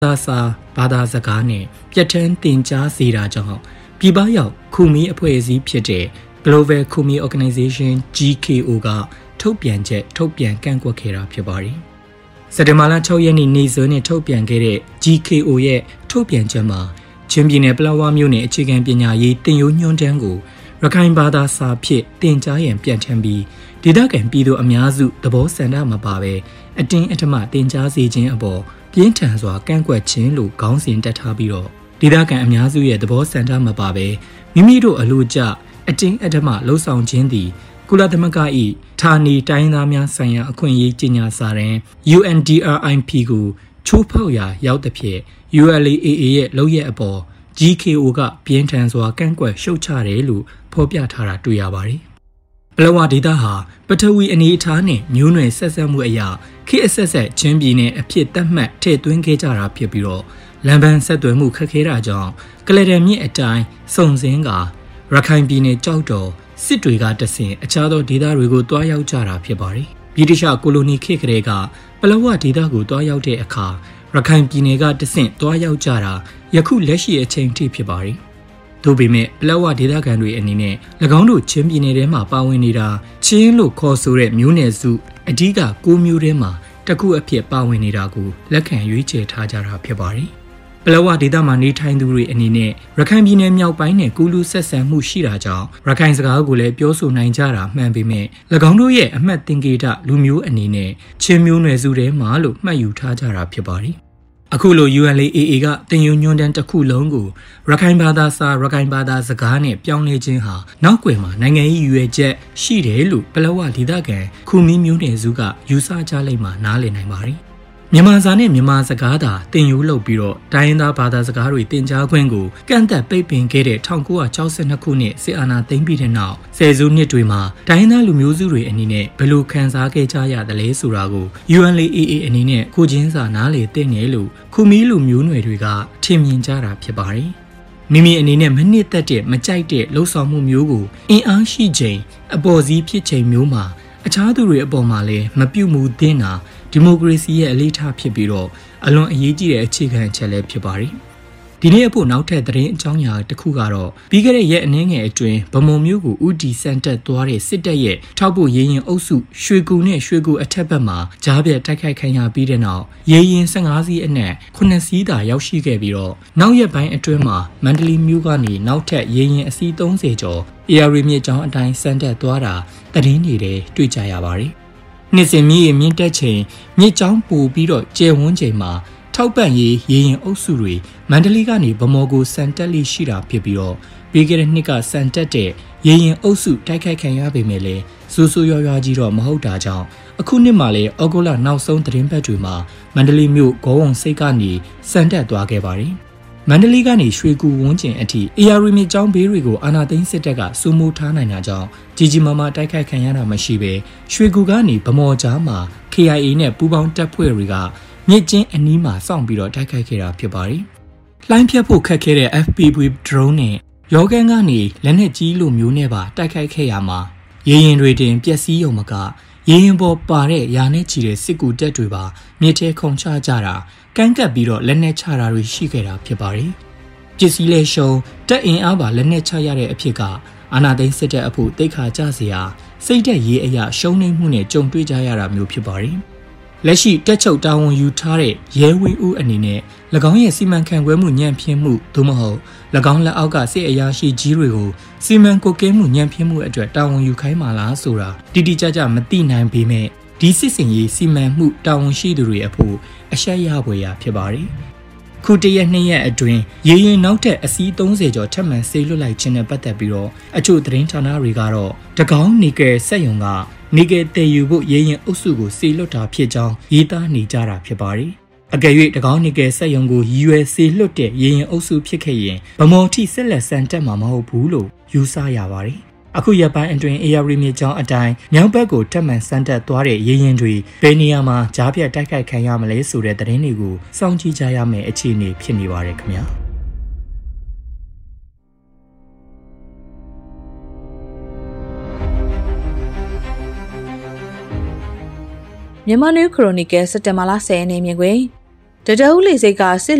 သာစာဘာသာစကားနဲ့ပြဋ္ဌာန်းသင်ကြားစေတာကြောင့်ပြည်ပရောက်ခူမီအဖွဲ့အစည်းဖြစ်တဲ့ Global Khmer Organization GKO ကထုတ်ပြန်ချက်ထုတ်ပြန်ကန့်ကွက်ခဲ့တာဖြစ်ပါတယ်။စက်တင်ဘာလ6ရက်နေ့စွဲနဲ့ထုတ်ပြန်ခဲ့တဲ့ GKO ရဲ့ထုတ်ပြန်ချက်မှာချင်းပြည်နယ်ပလောဝမြို့နယ်အခြေခံပညာရေးတင်ရိုးညွှန်းတမ်းကိုရခိုင်ဘာသာစာဖြင့်တင်ကြားရန်ပြဋ္ဌာန်းပြီးဒေသခံပြည်သူအများစုသဘောဆန္ဒမပါဘဲအတင်းအဓမ္မတင်ကြားစေခြင်းအပေါ်ပြင်းထန်စွာကန့်ကွက်ခြင်းလို့ခေါင်းစဉ်တက်ထားပြီးတော့ဒေသခံအများစုရဲ့သဘောဆန္ဒမပါဘဲမိမိတို့အလို့ကျအတင်းအဓမ္မလှုံ့ဆော်ခြင်းသည်ကုလသမဂ္ဂ၏ဌာနေတိုင်းသားများဆိုင်ရာအခွင့်အရေးကြေညာစာတမ်း UNDRIP ကိုချိုးဖောက်ရာရောက်သဖြင့် ULAAA ရဲ့လုပ်ရက်အပေါ် GKO ကပြင်းထန်စွာကန့်ကွက်ရှုတ်ချတယ်လို့ဖော်ပြထားတာတွေ့ရပါတယ်။ပလောဝဒေသဟာပထဝီအနေအထားနဲ့မျိုးနွယ်ဆက်ဆက်မှုအရာခေတ်အဆက်ဆက်ချင်းပြည်နယ်အဖြစ်သတ်မှတ်ထည့်သွင်းခဲ့ကြတာဖြစ်ပြီးတော့လမ်းပန်းဆက်သွယ်မှုခက်ခဲတာကြောင့်ကလဒန်မြစ်အတိုင်းစုံစင်းကရခိုင်ပြည်နယ်ကြောက်တော်စစ်တွေကတဆင်အခြားသောဒေသတွေကိုတွားရောက်ကြတာဖြစ်ပါတယ်။ဗြိတိရှကိုလိုနီခေတ်ကလေးကပလောဝဒေသကိုတွားရောက်တဲ့အခါရခိုင်ပြည်နယ်ကတဆင့်တွားရောက်ကြတာယခုလက်ရှိအချိန်ထိဖြစ်ပါတယ်။သို့ပေမဲ့ပလောဝဒေသခံတွေအနေနဲ့၎င်းတို့ချင်းပြည်နယ်ထဲမှာပါဝင်နေတာချင်းလို့ခေါ်ဆိုတဲ့မျိုးနွယ်စုအဓိက9မျိုးထဲမှာတစ်ခုအဖြစ်ပါဝင်နေတာကိုလက်ခံရွေးချယ်ထားကြတာဖြစ်ပါတယ်။ပလောဝဒေသမှာနေထိုင်သူတွေအနေနဲ့ရခိုင်ပြည်နယ်မြောက်ပိုင်းနဲ့ကူးလူဆက်ဆံမှုရှိတာကြောင့်ရခိုင်စကားကိုလည်းပြောဆိုနိုင်ကြတာမှန်ပေမဲ့၎င်းတို့ရဲ့အမှတ်သင်္ကေတလူမျိုးအနေနဲ့ချင်းမျိုးနွယ်စုထဲမှာလို့မှတ်ယူထားကြတာဖြစ်ပါတယ်။အခုလို ULAAA ကတင်ယူညွှန်းတမ်းတစ်ခုလုံးကိုရခိုင်ဘာသာစာရခိုင်ဘာသာစကားနဲ့ပြောင်းလဲခြင်းဟာနောက်ွယ်မှာနိုင်ငံရေးရွေချက်ရှိတယ်လို့ပလောဝဒေသခံခူမီမျိုးနွယ်စုကယူဆကြလိမ့်မှာနားလည်နိုင်ပါတယ်။မြန်မာစာနဲ့မြန်မာစကားသာတင်ယူလုပ်ပြီးတော့တိုင်းရင်းသားဘာသာစကားတွေတင်ကြားခွင့်ကိုကန့်သတ်ပိတ်ပင်ခဲ့တဲ့1962ခုနှစ်စစ်အာဏာသိမ်းပြီးတဲ့နောက်ဆယ်စုနှစ်တွေမှာတိုင်းရင်းသားလူမျိုးစုတွေအနေနဲ့ဘယ်လိုခံစားခဲ့ကြရတယ်လဲဆိုတာကို ULAAA အနေနဲ့ကိုချင်းစာနားလေသိနေလို့ခူမီလူမျိုးနွယ်တွေကထင်မြင်ကြတာဖြစ်ပါတယ်။မိမိအနေနဲ့မနှစ်သက်တဲ့မကြိုက်တဲ့လှုပ်ဆောင်မှုမျိုးကိုအင်အားရှိချိန်အပေါ်စီးဖြစ်ချိန်မျိုးမှာအခြားသူတွေအပေါ်မှာလည်းမပြုတ်မှုသင့်တာဒီမိုကရေစီရဲ့အလေးထားဖြစ်ပြီးတော့အလွန်အရေးကြီးတဲ့အခြေခံအချက်လည်းဖြစ်ပါတယ်။ဒီနေ့အဖို့နောက်ထပ်သတင်းအကြောင်းအရာတစ်ခုကတော့ပြီးခဲ့တဲ့ရက်အနည်းငယ်အတွင်းဗမုံမျိုးကိုဦးတီစံတက်သွားတဲ့စစ်တပ်ရဲ့ထောက်ပို့ရေရင်အုပ်စုရွှေကူနဲ့ရွှေကူအထက်ဘက်မှာကြားပြတ်တိုက်ခိုက်ခံရပြီးတဲ့နောက်ရေရင်15စီးအနက်9စီးသာရောက်ရှိခဲ့ပြီးတော့နောက်ရက်ပိုင်းအတွင်းမှာမန္တလေးမြို့ကနေနောက်ထပ်ရေရင်အစီး30ကျော်ARမြစ်ကြောင်းအတိုင်းစံတက်သွားတာသတင်းတွေတွေ့ကြရပါတယ်။နှစ်စဉ်မြင့်တက်ချိန်မြစ်ကြောင်းပိုပြီးတော့ကျယ်ဝန်းချိန်မှာထောက်ပံ့ရေးရေရင်အုပ်စုတွေမန္တလေးကနေဗမော်ကိုစံတက်လိရှိတာဖြစ်ပြီးတော့ပြီးခဲ့တဲ့နှစ်ကစံတက်တဲ့ရေရင်အုပ်စုတိုက်ခိုက်ခံရပေမဲ့လည်းစိုးစိုးရွားရွားကြီးတော့မဟုတ်တာကြောင့်အခုနှစ်မှာလည်းဩဂုတ်လနောက်ဆုံးသတင်းပတ်တွေမှာမန္တလေးမြို့ဂေါဝုံစိတ်ကနေစံတက်သွားခဲ့ပါတယ်။မန္တလေးကနေရွှေကူဝန်းကျင်အထိARမြစ်ကြောင်းဘေးတွေကိုအာဏာသိမ်းစစ်တပ်ကစိုးမိုးထားနိုင်တာကြောင့်ကြီးမားမားတိုက်ခိုက်ခံရတာမရှိပဲရွှေကူကနေဗမော်ကြားမှာ KIA နဲ့ပူးပေါင်းတပ်ဖွဲ့တွေကမြစ်ကျင်းအနီးမှာစောင့်ပြီးတော့တိုက်ခိုက်ခဲ့တာဖြစ်ပါတယ်။လှိုင်းဖြတ်ဖို့ခက်ခဲတဲ့ FPV drone နဲ့ရောကန်းကနေလက်နက်ကြီးလိုမျိုးနဲ့ပါတိုက်ခိုက်ခဲ့ရမှာရေရင်တွေတင်ပျက်စီးရုံမကရေရင်ပေါ်ပါတဲ့ရာနဲ့ချီတဲ့စစ်ကူတပ်တွေပါမြစ်ထဲခုန်ချကြတာကန့်ကပ်ပြီးတော့လက်နက်ချတာတွေရှိခဲ့တာဖြစ်ပါတယ်။ပစ္စည်းလဲရှုံတက်အင်အားပါလက်နက်ချရတဲ့အဖြစ်ကအာဏာသိမ်းစစ်တပ်အဖို့တိတ်ခါကြစေဟာစိတ်သက်ရေးအရာရှုံးနိမ့်မှုနဲ့ကြုံတွေ့ကြရတာမျိုးဖြစ်ပါတယ်။လက်ရှိတက်ချုပ်တာဝန်ယူထားတဲ့ရဲဝင်းဦးအနေနဲ့၎င်းရဲ့စီမံခန့်ခွဲမှုညံ့ဖျင်းမှုသို့မဟုတ်၎င်းလက်အောက်ကစစ်အရာရှိကြီးတွေကိုစီမံကွပ်ကဲမှုညံ့ဖျင်းမှုအတွက်တာဝန်ယူခိုင်းမှလားဆိုတာတိတိကျကျမသိနိုင်ပေမဲ့ဒီစစ်စင်ရေးစီမံမှုတာဝန်ရှိသူတွေအဖို့အရှက်ရဖွယ်ရာဖြစ်ပါတယ်။ခုတရက်2ရက်အတွင်းရေရင်နောက်ထပ်အစီး30ကျော်ထပ်မံဆေးလွတ်လိုက်ခြင်းနဲ့ပတ်သက်ပြီးတော့အချို့သတင်းဌာနတွေကတော့တကောင်းနီကယ်စက်ရုံကနီကယ်တည်ယူဖို့ရေရင်အုပ်စုကိုဆေးလွတ်တာဖြစ်ကြောင်းရေးသားနေကြတာဖြစ်ပါတယ်။အကယ်၍တကောင်းနီကယ်စက်ရုံကိုရည်ရွယ်ဆေးလွတ်တဲ့ရေရင်အုပ်စုဖြစ်ခဲ့ရင်ဗမော်ထိဆက်လက်စံတက်မှာမဟုတ်ဘူးလို့ယူဆရပါတယ်။အခုရက်ပိုင်းအတွင်းARမြစ်ကြောင်းအတိုင်းမြောက်ဘက်ကိုတက်မှန်စံတက်သွားတဲ့ရေရင်တွေဘယ်နေရာမှာကြားပြတ်တိုက်ခိုက်ခံရမလဲဆိုတဲ့သတင်းတွေကိုစောင့်ကြည့်ကြရမယ့်အခြေအနေဖြစ်နေပါတယ်ခင်ဗျာမြန်မာနယူးခရိုနီကယ်စက်တင်ဘာလ10ရက်နေ့မြင်ကွယ်တတတအုပ်လေစိတ်ကစစ်